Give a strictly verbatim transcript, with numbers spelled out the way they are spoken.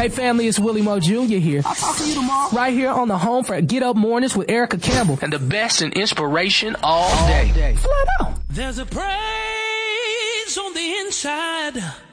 Hey family, it's Willie Mo Junior here. I'll talk to you tomorrow. Right here on the home for Get Up Mornings with Erica Campbell. And the best in inspiration all day. Flat out. There's a praise on the inside